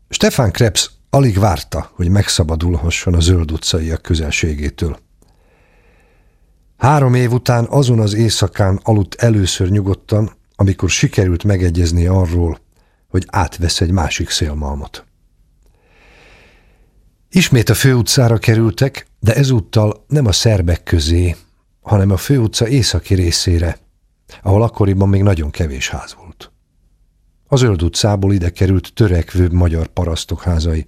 Stefan Krebs alig várta, hogy megszabadulhasson a Zöld utcaiak közelségétől. 3 év után azon az éjszakán aludt először nyugodtan, amikor sikerült megegyezni arról, hogy átvesz egy másik szélmalmot. Ismét a főutcára kerültek, de ezúttal nem a szerbek közé, hanem a főutca északi részére, ahol akkoriban még nagyon kevés ház volt. A Zöld utcából ide került törekvőbb magyar parasztok házai.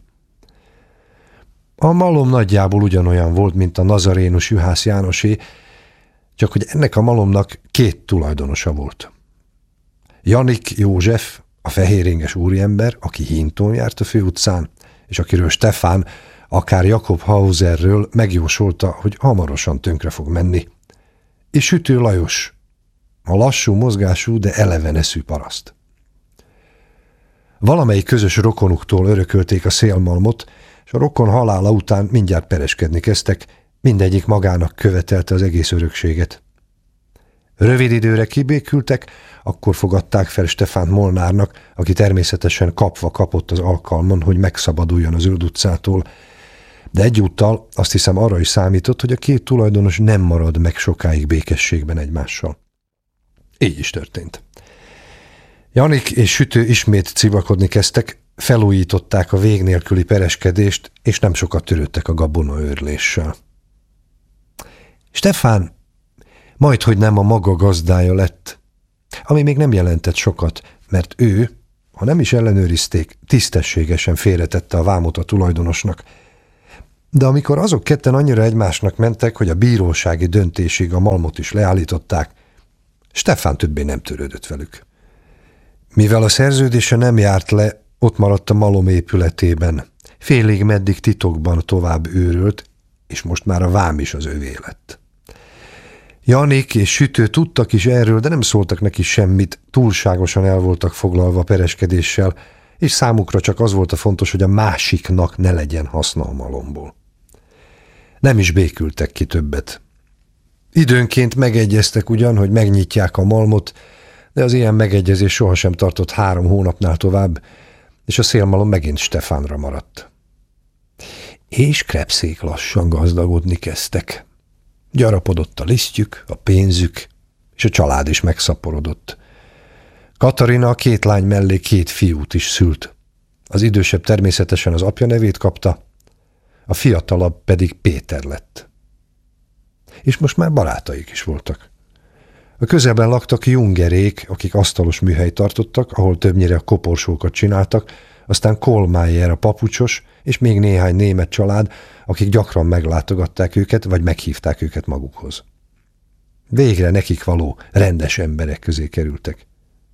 A malom nagyjából ugyanolyan volt, mint a nazarénus Juhász Jánosé, csak hogy ennek a malomnak 2 tulajdonosa volt. Janik József, a fehéringes úriember, aki híntón járt a főutcán, és akiről Stefan akár Jakob Hauserről megjósolta, hogy hamarosan tönkre fog menni, és Sütő Lajos, a lassú mozgású, de eleve eszű paraszt. Valamelyik közös rokonuktól örökölték a szélmalmot, és a rokon halála után mindjárt pereskedni kezdtek, mindegyik magának követelte az egész örökséget. Rövid időre kibékültek, akkor fogadták fel Stefánt Molnárnak, aki természetesen kapva kapott az alkalmon, hogy megszabaduljon a Zöld utcától, de egyúttal azt hiszem arra is számított, hogy a 2 tulajdonos nem marad meg sokáig békességben egymással. Így is történt. Janik és Sütő ismét civakodni kezdtek, felújították a vég nélküli pereskedést, és nem sokat törődtek a gabonaőrléssel. Stefán majdhogy nem a maga gazdája lett, ami még nem jelentett sokat, mert ő, ha nem is ellenőrizték, tisztességesen félretette a vámot a tulajdonosnak. De amikor azok ketten annyira egymásnak mentek, hogy a bírósági döntésig a malmot is leállították, Stefán többé nem törődött velük. Mivel a szerződése nem járt le, ott maradt a malom épületében, félig meddig titokban tovább őrölt, és most már a vám is az övé lett. Janik és Sütő tudtak is erről, de nem szóltak neki semmit, túlságosan el voltak foglalva pereskedéssel, és számukra csak az volt a fontos, hogy a másiknak ne legyen haszna a malomból. Nem is békültek ki többet. Időnként megegyeztek ugyan, hogy megnyitják a malmot, de az ilyen megegyezés sohasem tartott 3 hónapnál tovább, és a szélmalom megint Stefánra maradt. És Krebszék lassan gazdagodni kezdtek. Gyarapodott a lisztjük, a pénzük, és a család is megszaporodott. Katarina a 2 lány mellé 2 fiút is szült. Az idősebb természetesen az apja nevét kapta, a fiatalabb pedig Péter lett. És most már barátaik is voltak. A közelben laktak Jungerék, akik asztalos műhelyt tartottak, ahol többnyire koporsókat csináltak, aztán Kohlmeier a papucsos, és még néhány német család, akik gyakran meglátogatták őket, vagy meghívták őket magukhoz. Végre nekik való, rendes emberek közé kerültek.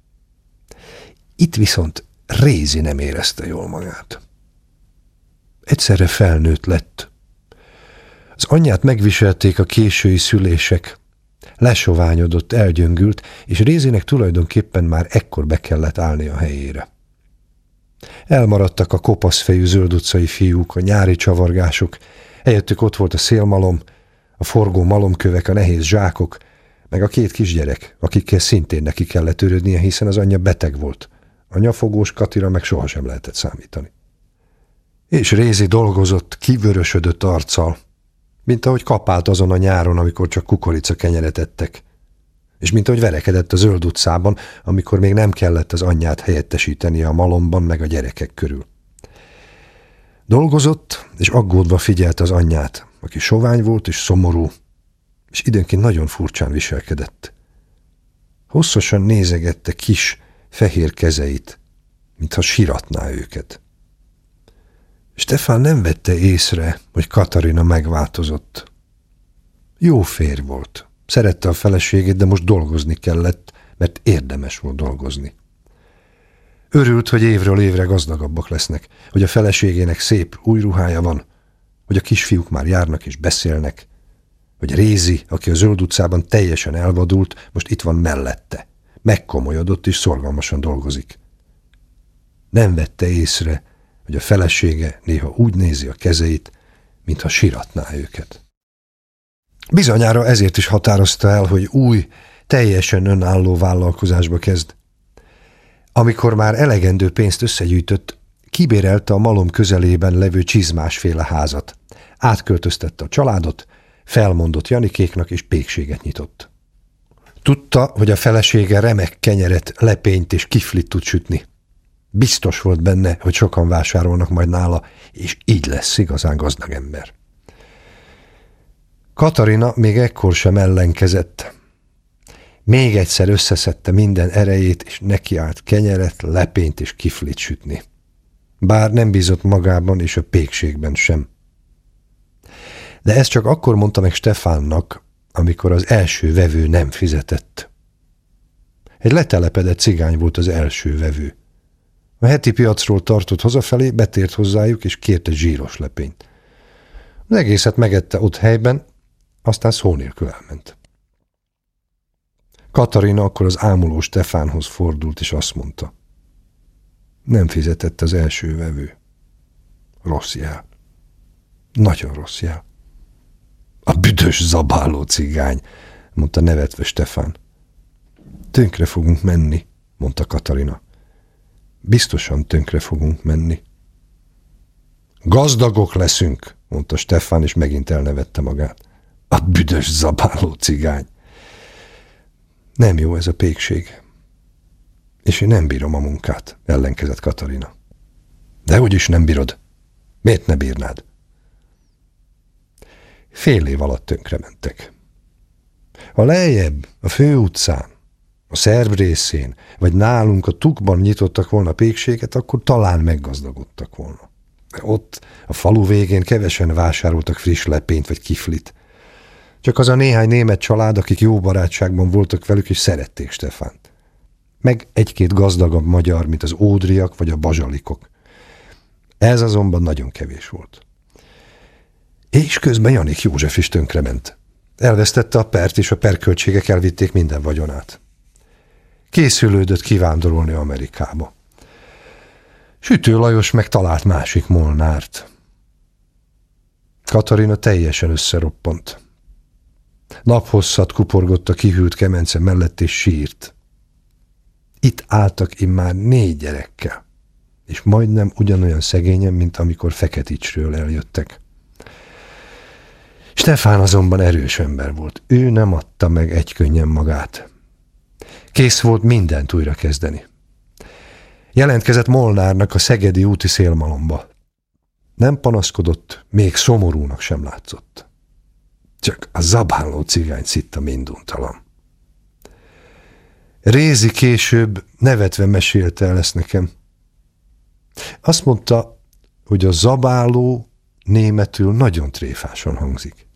Itt viszont Rézi nem érezte jól magát. Egyszerre felnőtt lett. Az anyját megviselték a késői szülések, lesoványodott, elgyöngült, és Rézinek tulajdonképpen már ekkor be kellett állni a helyére. Elmaradtak a kopaszfejű Zöld utcai fiúk, a nyári csavargások, helyettük ott volt a szélmalom, a forgó malomkövek, a nehéz zsákok, meg a 2 kisgyerek, akikkel szintén neki kellett törődnie, hiszen az anyja beteg volt. A nyafogós Katira meg sohasem lehetett számítani. És Rézi dolgozott kivörösödött arccal, mint ahogy kapált azon a nyáron, amikor csak kukoricakenyeret ettek, és mint ahogy verekedett a Zöld utcában, amikor még nem kellett az anyját helyettesítenie a malomban meg a gyerekek körül. Dolgozott, és aggódva figyelte az anyját, aki sovány volt és szomorú, és időnként nagyon furcsán viselkedett. Hosszasan nézegette kis, fehér kezeit, mintha siratná őket. Stefán nem vette észre, hogy Katarina megváltozott. Jó férj volt. Szerette a feleségét, de most dolgozni kellett, mert érdemes volt dolgozni. Örült, hogy évről évre gazdagabbak lesznek, hogy a feleségének szép új ruhája van, hogy a kisfiúk már járnak és beszélnek, hogy Rézi, aki a Zöld utcában teljesen elvadult, most itt van mellette. Megkomolyodott és szorgalmasan dolgozik. Nem vette észre, hogy a felesége néha úgy nézi a kezeit, mintha siratná őket. Bizonyára ezért is határozta el, hogy új, teljesen önálló vállalkozásba kezd. Amikor már elegendő pénzt összegyűjtött, Kibérelte a malom közelében levő csizmásféle házat. Átköltöztette a családot, felmondott Janikéknak és pékséget nyitott. Tudta, hogy a felesége remek kenyeret, lepényt és kiflit tud sütni. Biztos volt benne, hogy sokan vásárolnak majd nála, és így lesz igazán gazdag ember. Katarina még ekkor sem ellenkezett. Még egyszer összeszedte minden erejét, és nekiállt kenyeret, lepényt és kiflit sütni. Bár nem bízott magában és a pékségben sem. De ezt csak akkor mondta meg Stefánnak, amikor az első vevő nem fizetett. Egy letelepedett cigány volt az első vevő. A heti piacról tartott hazafelé, betért hozzájuk, és kért egy zsíros lepényt. Az egészet megette ott helyben, aztán szó nélkül elment. Katarina akkor az ámuló Stefánhoz fordult, és azt mondta: nem fizetett az első vevő. Rossz jel. Nagyon rossz jel. A büdös zabáló cigány, mondta nevetve Stefán. Tönkre fogunk menni, mondta Katarina. Biztosan tönkre fogunk menni. Gazdagok leszünk, mondta Stefán, és megint elnevette magát. A büdös zabáló cigány. Nem jó ez a pékség. És én nem bírom a munkát, ellenkezett Katarina. Dehogy is nem bírod. Miért ne bírnád? Fél év alatt tönkrementek. Ha lejjebb, a főutcán, a szerb részén, vagy nálunk a Tukban nyitottak volna pékséget, akkor talán meggazdagodtak volna. Ott, a falu végén kevesen vásároltak friss lepényt vagy kiflit. Csak az a néhány német család, akik jó barátságban voltak velük, és szerették Stefánt. Meg egy-két gazdagabb magyar, mint az ódriak vagy a bazsalikok. Ez azonban nagyon kevés volt. És közben Janik József is tönkrement. Elvesztette a pert, és a perköltségek elvitték minden vagyonát. Készülődött kivándorolni Amerikába. Sütő Lajos meg talált másik Molnárt. Katarina teljesen összeroppant. Naphosszat kuporgott a kihűlt kemence mellett, és sírt. Itt álltak immár 4 gyerekkel, és majdnem ugyanolyan szegényen, mint amikor Feketicsről eljöttek. Stefán azonban erős ember volt. Ő nem adta meg egykönnyen magát. Kész volt mindent újra kezdeni. Jelentkezett Molnárnak a szegedi úti szélmalomba. Nem panaszkodott, még szomorúnak sem látszott. Csak a zabáló cigány szitta minduntalan. Rézi később nevetve mesélte el ezt nekem. Azt mondta, hogy a zabáló németül nagyon tréfásan hangzik.